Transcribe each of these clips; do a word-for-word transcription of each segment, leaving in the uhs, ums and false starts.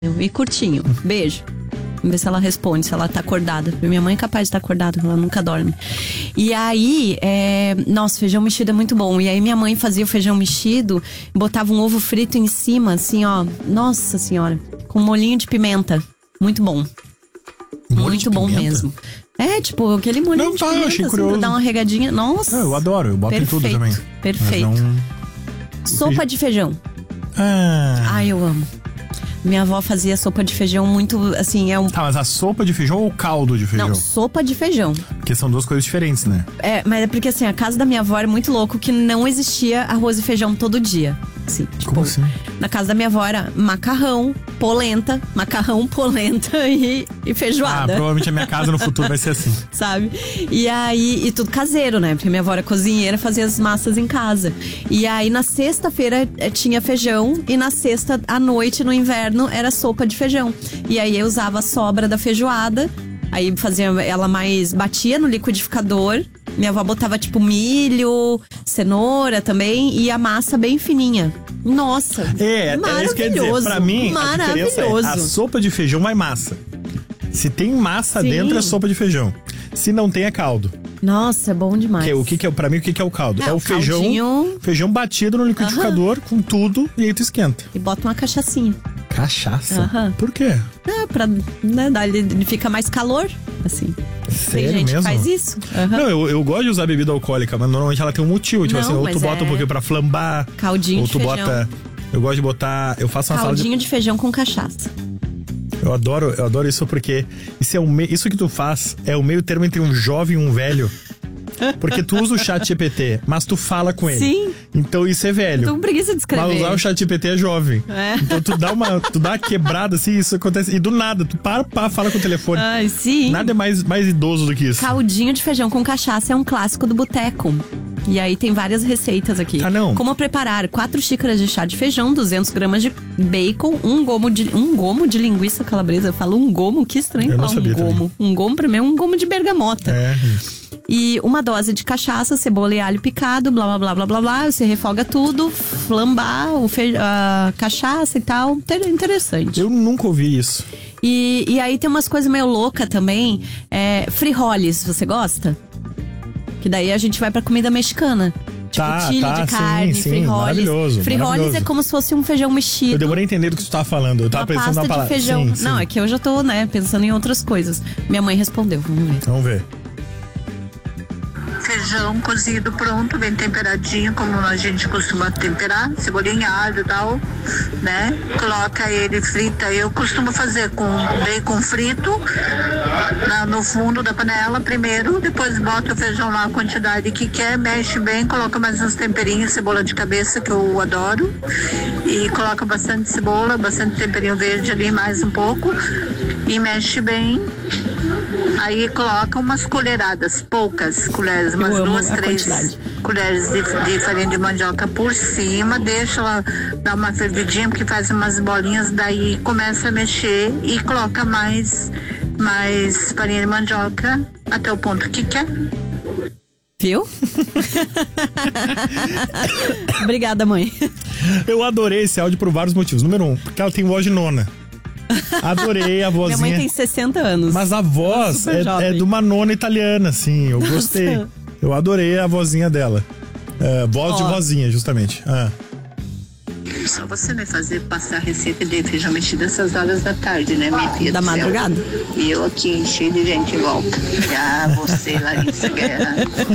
E curtinho. Beijo. Vamos ver se ela responde, se ela tá acordada. Minha mãe é capaz de estar acordada, ela nunca dorme. E aí, é... nossa, feijão mexido é muito bom. E aí minha mãe fazia o feijão mexido, botava um ovo frito em cima, assim, ó. Nossa senhora. Com molhinho de pimenta. Muito bom. Molho muito de bom pimenta? mesmo. É, tipo, aquele molhinho Não, de tá, eu pimenta, achei assim, curioso. pra dar uma regadinha. Nossa. Ah, eu adoro, eu boto perfeito, em tudo também. Perfeito. Mas não... Sopa de feijão. Ah. Ai, eu amo. Minha avó fazia sopa de feijão muito, assim, é um... Tá, mas a sopa de feijão ou o caldo de feijão? Não, sopa de feijão. Porque são duas coisas diferentes, né? É, mas é porque assim, a casa da minha avó era muito louco que não existia arroz e feijão todo dia. Assim, tipo, Como assim? Na casa da minha avó era macarrão, polenta, macarrão, polenta e, e Ah, feijoada. provavelmente a minha casa no futuro vai ser assim. Sabe? E aí, e tudo caseiro, né? Porque minha avó era cozinheira, fazia as massas em casa. E aí, na sexta-feira eh, tinha feijão e na sexta à noite, no inverno, era sopa de feijão. E aí eu usava a sobra da feijoada, aí fazia ela mais, batia no liquidificador. Minha avó botava tipo milho, cenoura também e a massa bem fininha. Nossa, É, é isso que eu ia dizer. Pra mim, a diferença é a sopa de feijão vai massa. Se tem massa Sim. dentro, é sopa de feijão. Se não tem, é caldo. Nossa, é bom demais. Que, o que, que é, pra mim, o que, que é o caldo? É, É, o o feijão, caldinho. feijão batido no liquidificador com tudo e aí tu esquenta. E bota uma cachaçinha. Cachaça? Aham. Por quê? Ah, pra, né, dar, ele, ele fica mais calor, assim. Sério tem gente mesmo? que faz isso. Aham. Não, eu, eu gosto de usar bebida alcoólica, mas normalmente ela tem um motivo. Tipo Não, assim, ou tu mas bota é um pouquinho pra flambar. Caldinho ou de tu feijão. bota. Eu gosto de botar. Eu faço uma salada. Caldinho de feijão com cachaça. Eu adoro, eu adoro isso porque isso, é um me... isso que tu faz é o meio termo entre um jovem e um velho. Porque tu usa o chat G P T, mas tu fala com ele. Sim. Então isso é velho. Tô com preguiça de escrever. Mas usar o chat G P T é jovem. É. Então tu dá uma, tu dá uma quebrada assim, isso acontece. E do nada, tu para, para, fala com o telefone. Ai, sim. Nada é mais, mais idoso do que isso. Caldinho de feijão com cachaça é um clássico do boteco. E aí tem várias receitas aqui. Ah, não. Como preparar quatro xícaras de chá de feijão, duzentos gramas de bacon, um gomo de, um gomo de linguiça calabresa. Eu falo um gomo, que estranho Eu não falar um sabia gomo. também. Um gomo pra mim é um gomo de bergamota. É. E uma dose de cachaça, cebola e alho picado, blá blá blá blá blá blá. Você refoga tudo, flambar o fe... a cachaça e tal. Inter- Interessante. Eu nunca ouvi isso. E, e aí tem umas coisas meio loucas também. É, frijoles, você gosta? Que daí a gente vai pra comida mexicana. Tipo, Tá, chile tá, de carne, sim, sim, frijoles. maravilhoso, Frijoles maravilhoso. é como se fosse um feijão mexido. Eu demorei a entender do que tu tava falando. Eu tava Uma pensando pasta na de palavra. feijão. Sim, sim. Não, é que eu já tô, né, pensando em outras coisas. Minha mãe respondeu, vamos ver. Vamos ver. Feijão cozido pronto, bem temperadinho, como a gente costuma temperar, cebolinha, alho e tal, né? Coloca ele, frita. Eu costumo fazer com bacon frito na, no fundo da panela primeiro, depois bota o feijão lá, a quantidade que quer, mexe bem, coloca mais uns temperinhos, cebola de cabeça, que eu adoro, e coloca bastante cebola, bastante temperinho verde ali, mais um pouco, e mexe bem. Aí coloca umas colheradas, poucas colheres, umas amo duas, a três quantidade. colheres de, de farinha de mandioca por cima, deixa ela dar uma fervidinha, porque faz umas bolinhas, daí começa a mexer e coloca mais, mais farinha de mandioca até o ponto que quer. Viu? Obrigada, mãe. Eu adorei esse áudio por vários motivos. Número um, porque ela tem voz de nona. Adorei a vozinha. Minha mãe tem sessenta anos. Mas a voz Super é, jovem. é de uma nona italiana, assim. Eu gostei. Eu adorei a vozinha dela. É, voz Ó. de vozinha, justamente. Ah. Só você me fazer passar a receita de feijão mexido essas horas da tarde, né, minha filha? Da do céu? madrugada. E eu aqui, cheio de gente em volta. Ah, você, Larissa Guerra.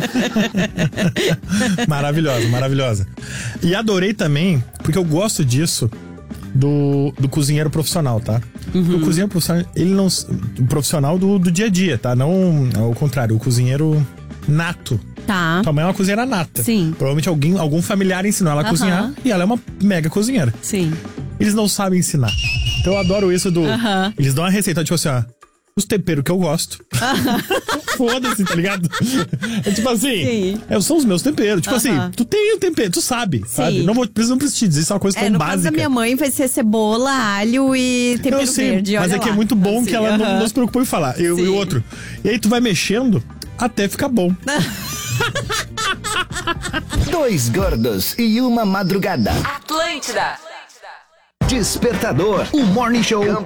Maravilhosa, maravilhosa. E adorei também, porque eu gosto disso do, do cozinheiro profissional, tá? Uhum. O cozinheiro profissional, ele não. O profissional do, do dia a dia, tá? Não ao contrário, o cozinheiro nato. Tá. Tua mãe é uma cozinheira nata. Sim. Provavelmente alguém, algum familiar ensinou ela a Aham. cozinhar e ela é uma mega cozinheira. Sim. Eles não sabem ensinar. Então eu adoro isso do. Aham. Eles dão uma receita, tipo assim, ó. Os temperos que eu gosto. Foda-se, tá ligado? É tipo assim. Sim. É, são os meus temperos. Tipo Aham. assim, tu tem o tempero, tu sabe, sabe? Não, vou, não preciso te dizer, isso é uma coisa É, tão no básica. caso da minha mãe vai ser cebola, alho e tempero eu sei, verde. mas olha é que é lá. muito bom Assim, que ela não, aham. não se preocupou em falar. Eu, e Sim. o outro. E aí tu vai mexendo até ficar bom. Dois gordos e uma madrugada. Atlântida. Despertador, o Morning Show